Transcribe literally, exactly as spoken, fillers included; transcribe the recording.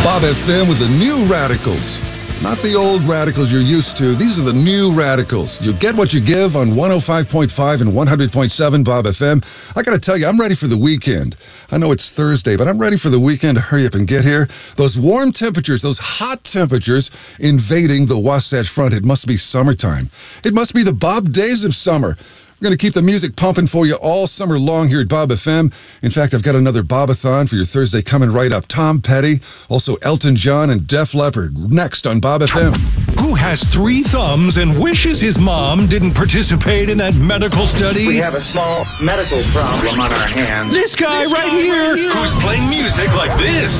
Bob F M with the new Radicals. Not the old Radicals you're used to. These are the new Radicals. You get what you give on one oh five point five and one hundred point seven Bob F M. I got to tell you, I'm ready for the weekend. I know it's Thursday, but I'm ready for the weekend to hurry up and get here. Those warm temperatures, those hot temperatures invading the Wasatch Front. It must be summertime. It must be the Bob days of summer. We're going to keep the music pumping for you all summer long here at Bob F M. In fact, I've got another Bobathon for your Thursday coming right up. Tom Petty, also Elton John and Def Leppard, next on Bob F M. Who has three thumbs and wishes his mom didn't participate in that medical study? We have a small medical problem on our hands. This guy, this right, guy here, right here, who's playing music like this.